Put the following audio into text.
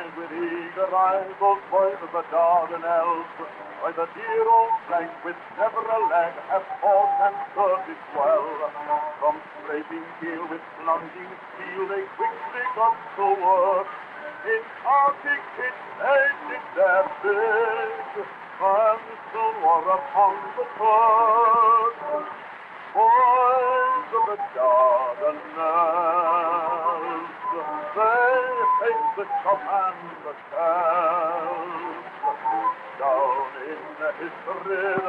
with eager eyes, those boys of the Dardanelles, by the dear old flank with never a lag, have fought and served it well. From scraping heel with plunging steel, they quickly got to work. In Arctic pits they did their bid, and soon were upon the turf. Boys of the Dardanelles, they hate the chop and the shell. Down in the history